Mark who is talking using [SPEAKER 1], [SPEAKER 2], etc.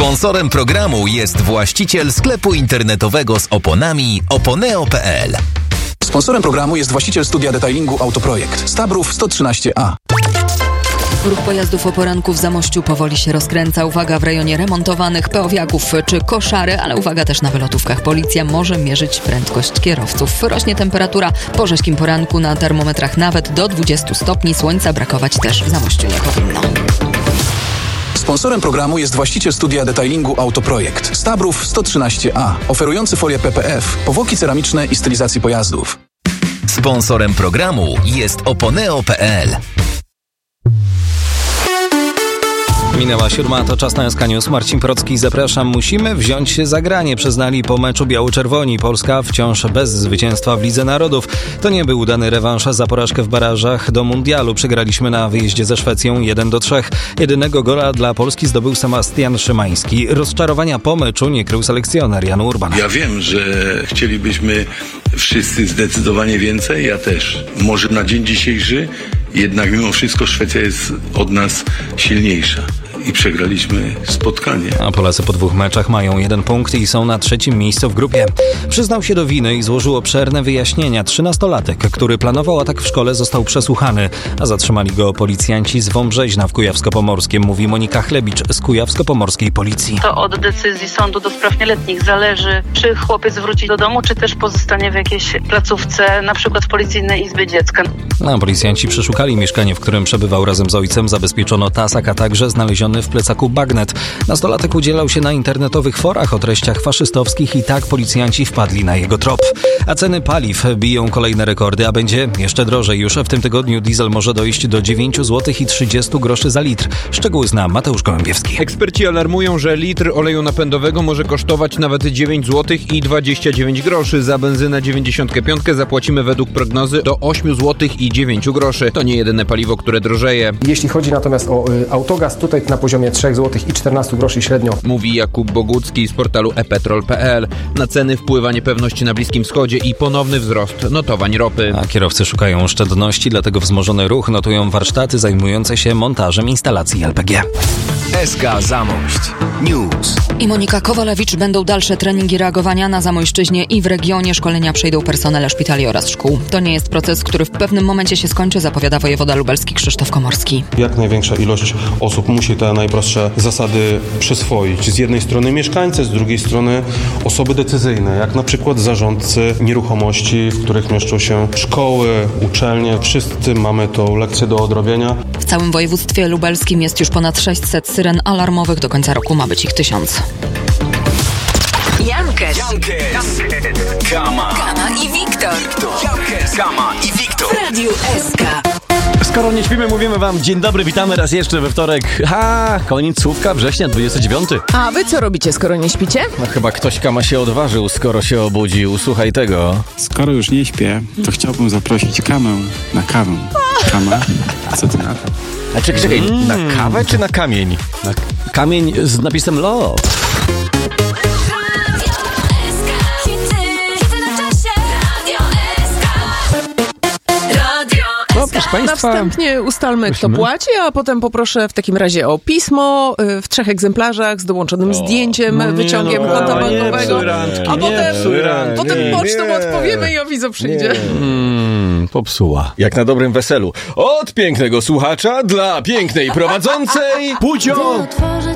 [SPEAKER 1] Sponsorem programu jest właściciel sklepu internetowego z oponami oponeo.pl.
[SPEAKER 2] Sponsorem programu jest właściciel studia detailingu Autoprojekt. Stabrów 113A.
[SPEAKER 3] Ruch pojazdów o poranku w Zamościu powoli się rozkręca. Uwaga w rejonie remontowanych peowiaków czy koszary, ale uwaga też na wylotówkach. Policja może mierzyć prędkość kierowców. Rośnie temperatura po rześkim poranku, na termometrach nawet do 20 stopni. Słońca brakować też w Zamościu nie powinno.
[SPEAKER 2] Sponsorem programu jest właściciel studia detailingu Autoprojekt. Stabrów 113A. Oferujący folię PPF, powłoki ceramiczne i stylizacji pojazdów.
[SPEAKER 1] Sponsorem programu jest oponeo.pl.
[SPEAKER 4] Minęła 7, to czas na SK News. Marcin Procki, zapraszam. Musimy wziąć się za granie, przyznali po meczu biało-czerwoni. Polska wciąż bez zwycięstwa w Lidze Narodów. To nie był udany rewanż za porażkę w barażach do mundialu. Przegraliśmy na wyjeździe ze Szwecją 1-3. Jedynego gola dla Polski zdobył Sebastian Szymański. Rozczarowania po meczu nie krył selekcjoner Jan Urban.
[SPEAKER 5] Ja wiem, że chcielibyśmy wszyscy zdecydowanie więcej, ja też. Może na dzień dzisiejszy jednak mimo wszystko Szwecja jest od nas silniejsza i przegraliśmy spotkanie.
[SPEAKER 4] A Polacy po 2 meczach mają 1 punkt i są na 3. miejscu w grupie. Przyznał się do winy i złożył obszerne wyjaśnienia. 13-latek, który planował atak w szkole, został przesłuchany, a zatrzymali go policjanci z Wąbrzeźna w Kujawsko-Pomorskiem, mówi Monika Chlebicz z Kujawsko-Pomorskiej Policji.
[SPEAKER 6] To od decyzji Sądu do Spraw Nieletnich zależy, czy chłopiec wróci do domu, czy też pozostanie w jakiejś placówce, na przykład w Policyjnej Izbie Dziecka.
[SPEAKER 4] Policjanci przeszukali mieszkanie, w którym przebywał razem z ojcem. Zabezpieczono tasak, a także znaleziony w plecaku bagnet. Nastolatek udzielał się na internetowych forach o treściach faszystowskich i tak policjanci wpadli na jego trop. A ceny paliw biją kolejne rekordy, a będzie jeszcze drożej. Już w tym tygodniu diesel może dojść do 9,30 zł za litr. Szczegóły zna Mateusz Gołębiewski.
[SPEAKER 7] Eksperci alarmują, że litr oleju napędowego może kosztować nawet 9,29 zł. Za benzynę 95 zapłacimy według prognozy do 8,09 zł. To nie jedyne paliwo, które drożeje.
[SPEAKER 8] Jeśli chodzi natomiast o autogaz, tutaj na poziomie 3,14 zł średnio.
[SPEAKER 7] Mówi Jakub Bogucki z portalu epetrol.pl. Na ceny wpływa niepewność na Bliskim Wschodzie i ponowny wzrost notowań ropy.
[SPEAKER 4] A kierowcy szukają oszczędności, dlatego wzmożony ruch notują warsztaty zajmujące się montażem instalacji LPG.
[SPEAKER 1] SK Zamość News.
[SPEAKER 3] I Monika Kowalewicz. Będą dalsze treningi reagowania na Zamojszczyźnie i w regionie. Szkolenia przejdą personele szpitali oraz szkół. To nie jest proces, który w pewnym momencie się skończy, zapowiada wojewoda lubelski Krzysztof Komorski.
[SPEAKER 9] Jak największa ilość osób musi te najprostsze zasady przyswoić. Z jednej strony mieszkańcy, z drugiej strony osoby decyzyjne, jak na przykład zarządcy nieruchomości, w których mieszczą się szkoły, uczelnie. Wszyscy mamy tą lekcję do odrobienia.
[SPEAKER 3] W całym województwie lubelskim jest już ponad 600 syren alarmowych. Do końca roku ma być ich 1000.
[SPEAKER 10] Jankes, Kama i Wiktor.
[SPEAKER 1] Kama i Wiktor.
[SPEAKER 10] W Radiu SK.
[SPEAKER 11] Skoro nie śpimy, mówimy wam dzień dobry, witamy raz jeszcze we wtorek. Końcówka września, 29.
[SPEAKER 12] A wy co robicie, skoro nie śpicie?
[SPEAKER 11] No chyba ktoś Kama się odważył, skoro się obudził. Słuchaj tego.
[SPEAKER 13] Skoro już nie śpię, to chciałbym zaprosić Kamę na kawę. Kama, co ty na to?
[SPEAKER 11] A czekaj, na kawę czy na kamień? Na kamień z napisem love.
[SPEAKER 12] No, proszę państwa, na wstępnie ustalmy, kto płaci, a potem poproszę w takim razie o pismo w 3 egzemplarzach z dołączonym zdjęciem, wyciągiem konta bankowego, a potem pocztą odpowiemy i awizo przyjdzie.
[SPEAKER 11] Popsuła. Jak na dobrym weselu. Od pięknego słuchacza dla pięknej prowadzącej Pucio!